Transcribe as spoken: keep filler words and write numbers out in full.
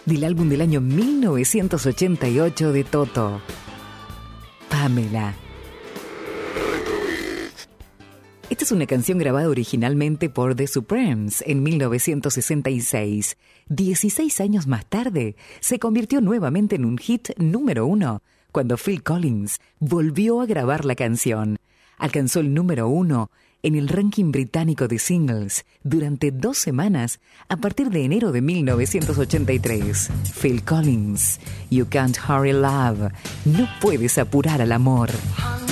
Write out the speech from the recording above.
del álbum del año mil novecientos ochenta y ocho de Toto. Pamela. Esta es una canción grabada originalmente por The Supremes en mil novecientos sesenta y seis. dieciséis años más tarde, se convirtió nuevamente en un hit número uno cuando Phil Collins volvió a grabar la canción. Alcanzó el número uno en el ranking británico de singles durante dos semanas a partir de enero de mil novecientos ochenta y tres. Phil Collins, You Can't Hurry Love, no puedes apurar al amor.